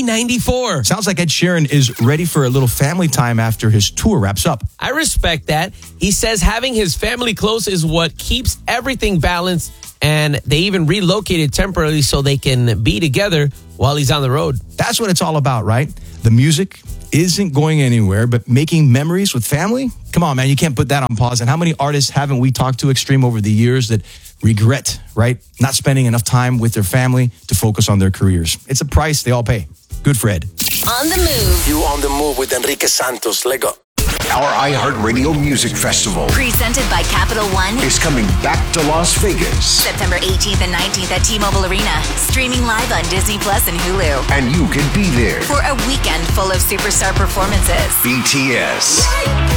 394. Sounds like Ed Sheeran is ready for a little family time after his tour wraps up. I respect that. He says having his family close is what keeps everything balanced, and they even relocated temporarily so they can be together while he's on the road. That's what it's all about, right? The music isn't going anywhere, but making memories with family? Come on, man, you can't put that on pause. And how many artists haven't we talked to, Extreme, over the years that regret, right, not spending enough time with their family to focus on their careers? It's a price they all pay. Good for Ed. On the move. You on the move with Enrique Santos. Let go. Our iHeartRadio Music Festival Presented by Capital One. is coming back to Las Vegas. September 18th and 19th at T-Mobile Arena. Streaming live on Disney Plus and Hulu. And you can be there. For a weekend full of superstar performances. BTS.